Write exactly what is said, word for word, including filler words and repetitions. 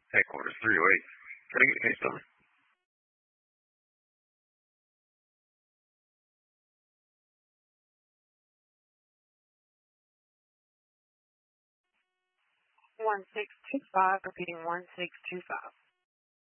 Headquarters, three oh eight. Can I get case number? one six two five, repeating one six two five.